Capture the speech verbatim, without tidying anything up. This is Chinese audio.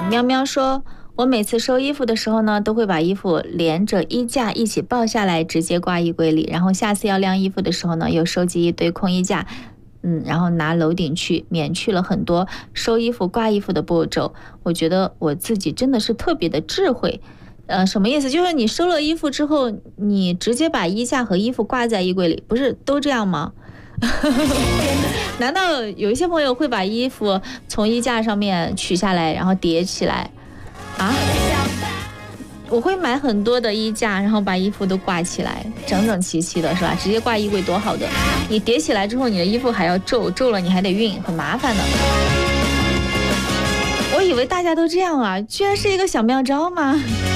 喵喵说，我每次收衣服的时候呢，都会把衣服连着衣架一起抱下来，直接挂衣柜里，然后下次要晾衣服的时候呢，又收集一堆空衣架，嗯，然后拿楼顶去，免去了很多收衣服、挂衣服的步骤。我觉得我自己真的是特别的智慧。呃，什么意思？就是你收了衣服之后，你直接把衣架和衣服挂在衣柜里，不是都这样吗？难道有一些朋友会把衣服从衣架上面取下来，然后叠起来啊？我会买很多的衣架，然后把衣服都挂起来，整整齐齐的，是吧？直接挂衣柜多好的。你叠起来之后，你的衣服还要皱，皱了你还得熨，很麻烦的。我以为大家都这样啊，居然是一个小妙招吗？